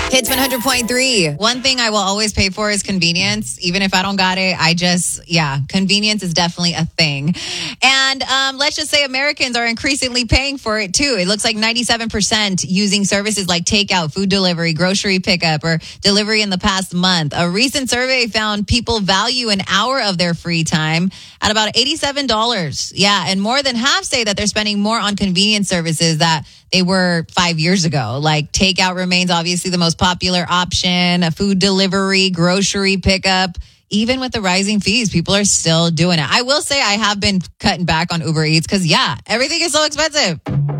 Hits 100.3. One thing I will always pay for is convenience. Even if I don't got it, convenience is definitely a thing. And let's just say Americans are increasingly paying for it too. It looks like 97% using services like takeout, food delivery, grocery pickup, or delivery in the past month. A recent survey found people value an hour of their free time at about $87. Yeah, and more than half say that they're spending more on convenience services that they were 5 years ago. Like takeout remains obviously the most popular option, a food delivery, grocery pickup. Even with the rising fees, people are still doing it. I will say I have been cutting back on Uber Eats because, everything is so expensive.